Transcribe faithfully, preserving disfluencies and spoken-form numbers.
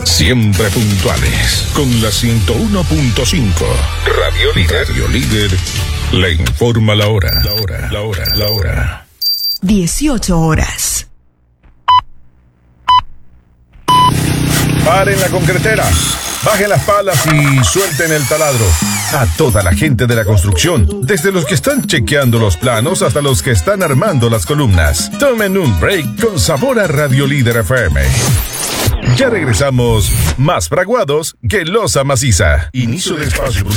Siempre puntuales. Con la ciento uno punto cinco. Radio Líder. Radio Líder le informa la hora. La hora, la hora, la hora. dieciocho horas. Paren la concretera, bajen las palas y suelten el taladro. A toda la gente de la construcción, desde los que están chequeando los planos hasta los que están armando las columnas. Tomen un break con sabor a Radio Líder F M. Ya regresamos, más fraguados que losa maciza. Inicio de espacio.